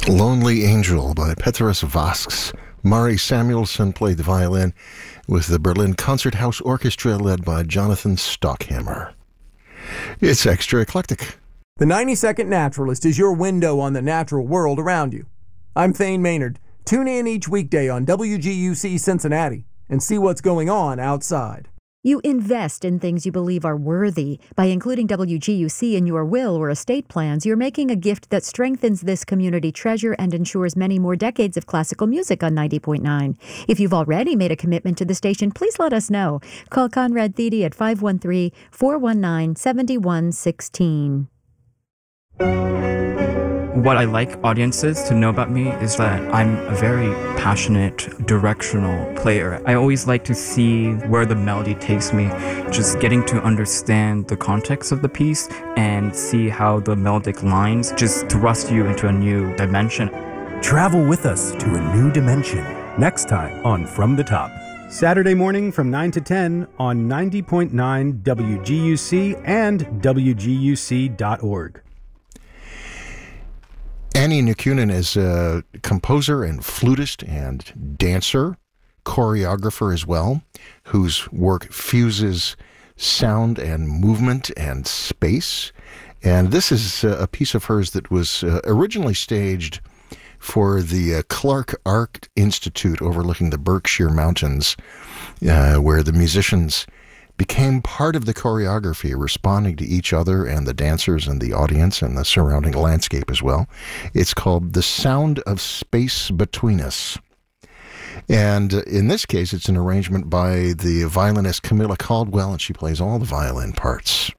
Lonely Angel by Petrus Vasks. Mari Samuelson played the violin with the Berlin Concerthouse Orchestra led by Jonathan Stockhammer. It's extra eclectic. The 90-Second Naturalist is your window on the natural world around you. I'm Thane Maynard. Tune in each weekday on WGUC Cincinnati and see what's going on outside. You invest in things you believe are worthy. By including WGUC in your will or estate plans, you're making a gift that strengthens this community treasure and ensures many more decades of classical music on 90.9. If you've already made a commitment to the station, please let us know. Call Conrad Thede at 513-419-7116. What I like audiences to know about me is that I'm a very passionate, directional player. I always like to see where the melody takes me, just getting to understand the context of the piece and see how the melodic lines just thrust you into a new dimension. Travel with us to a new dimension next time on From the Top. Saturday morning from 9 to 10 on 90.9 WGUC and WGUC.org. Annie Nikunen is a composer and flutist and dancer, choreographer as well, whose work fuses sound and movement and space. And this is a piece of hers that was originally staged for the Clark Art Institute overlooking the Berkshire Mountains, where the musicians became part of the choreography, responding to each other and the dancers and the audience and the surrounding landscape as well. It's called The Sound of Space Between Us. And in this case, it's an arrangement by the violinist Camilla Caldwell, and she plays all the violin parts.